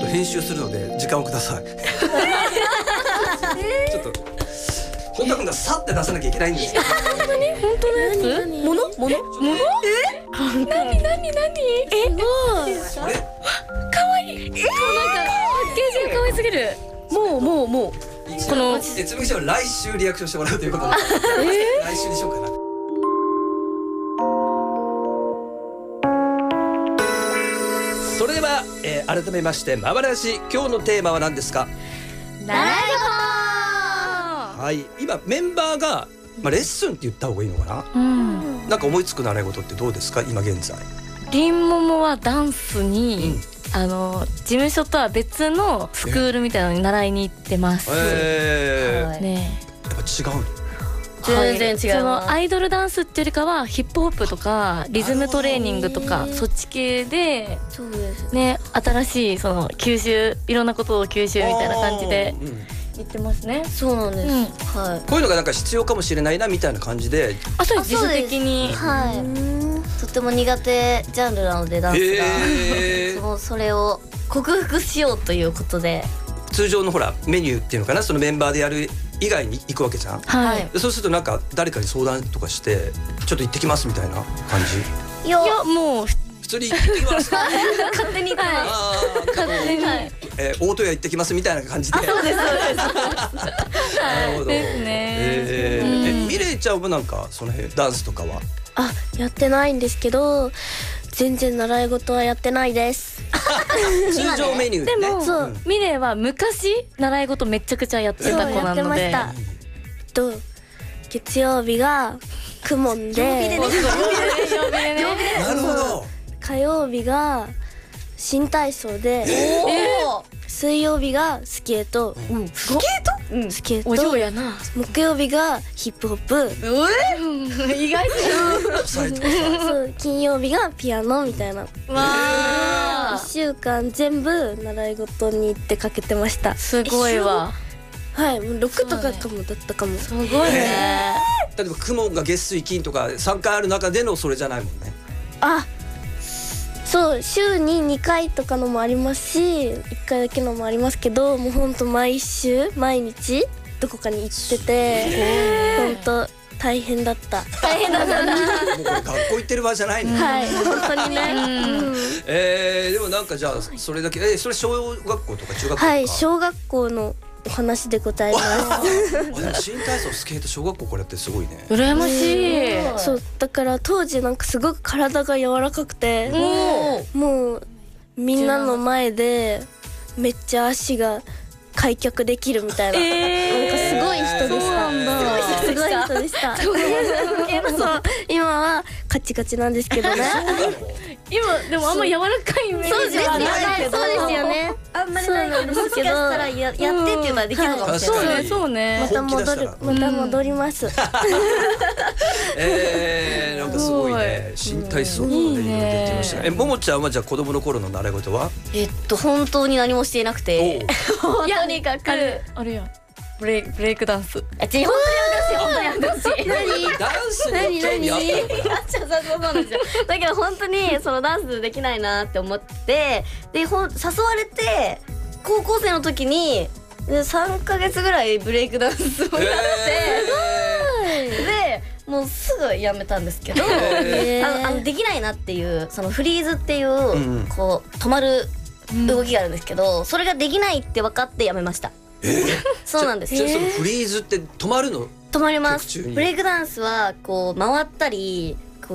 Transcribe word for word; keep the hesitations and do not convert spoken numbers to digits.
編集するので時間をください。ちょっと本当は今度はさって出さなきゃいけないんですけど。 本当に本当のやつ？ものものもの？え？なになになに？え？すごい。 あれ？ 可愛い。え？なんかパッケージが可愛すぎる。もうもうもうこのえつむぎちゃんは来週リアクションしてもらうということで、来週にしようかな。それでは、えー、改めましてまばらし今日のテーマは何ですか？ 習いはい、今メンバーが、まあ、レッスンって言った方がいいのかな、うん、なんか思いつく習い事ってどうですか今現在？ りんももはダンスに、うん、あの事務所とは別のスクールみたいなのに習いに行ってます。 えーはい、ね、 やっぱ違うの？ 全然違う。そのアイドルダンスっていうよりかはヒップホップとかリズムトレーニングとかそっち系で、 そうですね、新しいその吸収、いろんなことを吸収みたいな感じで言ってますね。 そうなんです、うん、はい。 こういうのがなんか必要かもしれないなみたいな感じで、 あ、そうです。自主的に、 はい、とても苦手ジャンルなのでダンスが、えー、そのそれを克服しようということで、 通常のほらメニューっていうのかな、そのメンバーでやる以外に行くわけじゃん、 はい、 そうするとなんか誰かに相談とかしてちょっと行ってきますみたいな感じ？ いや、いやもう普通に行ってきます勝手に行ってます。 勝手に、 えー、大戸屋行ってきますみたいな感じで。 あ、そうですそうです。 なるほどですね。 えー、えミレイちゃんもなんかその辺ダンスとかは？ あ、やってないんですけど、全然習い事はやってないです。 通常メニューでね。 でも、そう、ミレイは昔習い事めちゃくちゃやってた子なので。 やってました。と月曜日がクモンで、 なるほど。 火曜日が新体操で、水曜日がスケート、 スケート、 スケート、 お嬢やな。 木曜日がヒップホップ、 意外とそう、金曜日がピアノみたいな。 わいっしゅうかん全部習い事に行ってかけてました。 すごいわ。 はい、もうろくとかかもだったかも。 すごいね。 例えば雲が月水金とかさんかいある中でのそれじゃないもんね。 あ、そう、週ににかいとかのもありますし、いっかいだけのもありますけど、もうほんと毎週毎日どこかに行ってて、ほんと大変だった。 大変だった。 もうこれ学校行ってる場合じゃないの。 はい、本当にね。 えー、でもなんかじゃあそれだけ、えー、それ小学校とか中学校とか？ はい、小学校のお話でございます。 新体操、スケート、小学校これってすごいね。 羨ましい。 そう、だから当時なんかすごく体が柔らかくて、もうみんなの前でめっちゃ足が開脚できるみたいな、なんかすごい人でした。すごい人でした。そう、今はカチカチなんですけどね。 今でもあんま柔らかいイメージはないけど、 そうですよね。 あんまりないんですけど、もしかしたらややってっていうのはできるかもしれない。 そうね。 また戻る、また戻ります。 えー、なんかすごいね。新体操とかでいろいろできましたね。え、ももちゃんはじゃあ子供の頃の習い事は？ えっと本当に何もしていなくて、 とにかくあれや。ブレイクブレイクダンス。 あ、ち本当にやめてほしい。本当にやめてほしい。 ダンスに興味あったのかな？ そうそうなんですよ。だけど本当にそのダンスできないなって思って、でほん誘われて高校生の時にさんかげつぐらいブレイクダンスをやって、でもうすぐやめたんですけど、あのあのできないなっていうそのフリーズっていうこう止まる動きがあるんですけど、それができないって分かってやめました。そうなんです。 じゃあそのフリーズって止まるの？ 止まります。ブレイクダンスはこう回ったり